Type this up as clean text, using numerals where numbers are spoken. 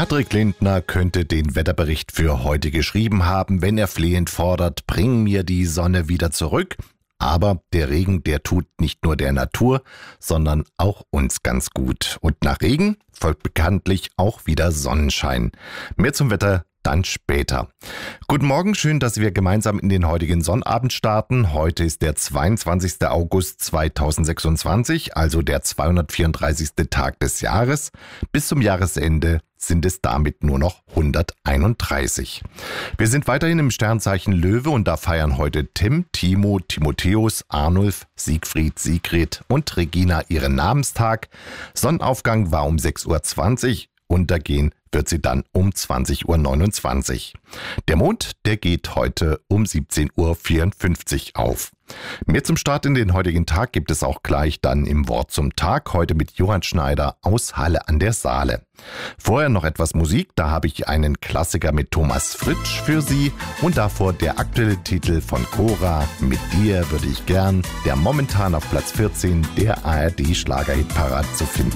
Patrick Lindner könnte den Wetterbericht für heute geschrieben haben, wenn er flehend fordert, bring mir die Sonne wieder zurück. Aber der Regen, der tut nicht nur der Natur, sondern auch uns ganz gut. Und nach Regen folgt bekanntlich auch wieder Sonnenschein. Mehr zum Wetter dann später. Guten Morgen, schön, dass wir gemeinsam in den heutigen Sonnabend starten. Heute ist der 22. August 2026, also der 234. Tag des Jahres. Bis zum Jahresende sind es damit nur noch 131. Wir sind weiterhin im Sternzeichen Löwe und da feiern heute Tim, Timo, Timotheus, Arnulf, Siegfried, Sigrid und Regina ihren Namenstag. Sonnenaufgang war um 6:20 Uhr, untergehen wird sie dann um 20:29 Uhr. Der Mond, der geht heute um 17:54 Uhr auf. Mehr zum Start in den heutigen Tag gibt es auch gleich dann im Wort zum Tag, heute mit Johann Schneider aus Halle an der Saale. Vorher noch etwas Musik, da habe ich einen Klassiker mit Thomas Fritsch für Sie und davor der aktuelle Titel von Cora, Mit dir würde ich gern, der momentan auf Platz 14 der ARD Schlagerhitparade zu finden